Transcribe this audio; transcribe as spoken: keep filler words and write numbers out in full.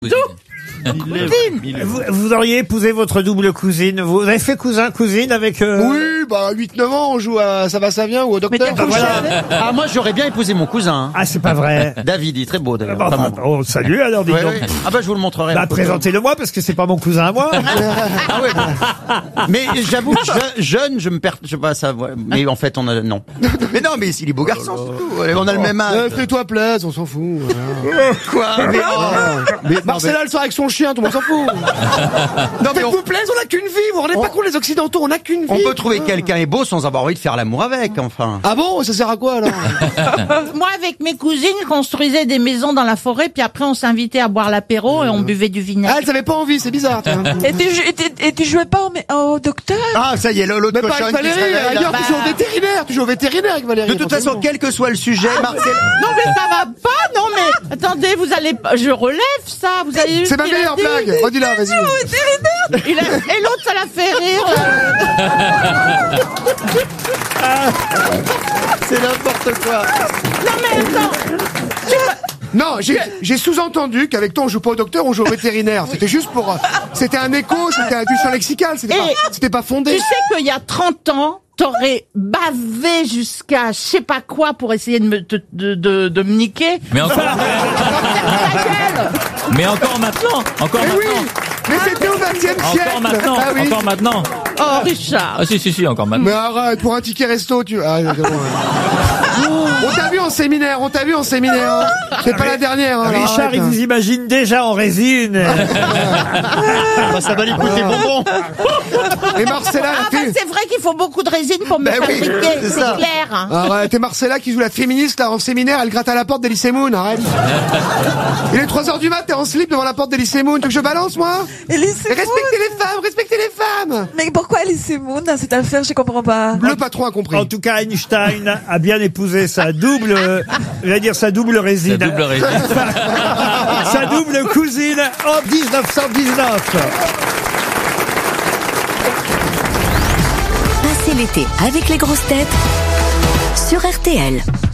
Vous, vous auriez épousé votre double cousine. Vous avez fait cousin-cousine avec... Euh... Oui, bah huit neuf ans, on joue à Ça va, ça vient ou au Docteur. Mais t'as couché avec ? Ah, moi j'aurais bien épousé mon cousin. Ah, c'est pas vrai. David, il est très beau d'ailleurs. Ah, bah, Enfin, bah, oh, salut alors, dis ouais, donc. ouais. Ah bah je vous le montrerai. Bah, présentez-le moi parce que c'est pas mon cousin à moi. Ah ouais. Mais j'avoue, je, jeune, je me perds, je sais pas ça. Ouais. Mais en fait, on a non. Mais non, mais il est beau garçon, c'est tout. On a le même âge. Euh, Fais-toi plaisir, on s'en fout. Voilà. Quoi mais, oh. mais, Marcella, elle sort avec son chien, tout le monde s'en fout. Non mais on, Faites-vous plaisir, on a qu'une vie. Vous vous rendez On- pas compte, les Occidentaux, on a qu'une vie. on peut trouver quelqu'un est beau sans avoir envie de faire l'amour avec, enfin. Ah bon, ça sert à quoi alors? Moi, avec mes cousines, je construisais des maisons dans la forêt, puis après, on s'invitait à boire l'apéro et on buvait du Ah, vinaigre. elle savait pas envie, c'est bizarre. tu vois. Et tu, et tu- et tu jouais pas au, au docteur? Ah ça y est, l'autre Mais pas cochonne avec qui se Valérie, réveille, là. ailleurs, tu joues au vétérinaire, tu joues au vétérinaire avec Valérie. De toute façon, quel que soit le sujet, Marcel. Non, mais ça va pas, non, mais attendez, vous allez pas, je relève ça, vous avez vu C'est ce ma qu'il a meilleure dit blague. Redis-la, vas-y. Il a- Et l'autre, ça l'a fait rire. là. C'est n'importe quoi. Non, mais attends, Non, j'ai j'ai sous-entendu qu'avec toi on joue pas au docteur, on joue au vétérinaire. C'était juste pour, euh, c'était un écho, c'était un champ lexical, c'était pas, Et- c'était pas fondé. tu sais qu'il y a trente ans, t'aurais bavé jusqu'à je sais pas quoi pour essayer de me, de, de, de, de me niquer. Mais encore, Ta gueule. mais encore maintenant, encore Mais oui, maintenant, mais c'était au vingtième siècle. encore maintenant, Ah oui. encore maintenant. Oh, Richard. Ah si si si, encore maintenant. Mais arrête, pour un ticket resto, tu. Ah, d'accord, ouais. On t'a vu en séminaire, on t'a vu en séminaire. hein. C'est pas la dernière. hein, alors Richard, arrête, il hein. vous imagine déjà en résine. Bah, ça va lui coûter bonbon. Et Marcella, Ah, la bah, fille. c'est vrai qu'il faut beaucoup de résine pour me Ben oui, fabriquer, c'est c'est ça. clair. hein. Arrête, et Marcella qui joue la féministe là en séminaire, elle gratte à la porte des lycées Moon, arrête. Il est trois heures du mat, t'es en slip devant la porte des lycées Moon, tu veux que je balance moi? Elise Et respectez les femmes, respectez les femmes. Mais pourquoi Elise Moon dans cette affaire? Je comprends pas. Le patron a compris. En tout cas, Einstein a bien épousé sa double, euh, je vais dire sa double résine. La double résine. Sa double cousine en dix-neuf cent dix-neuf. Passez l'été avec les grosses têtes sur R T L.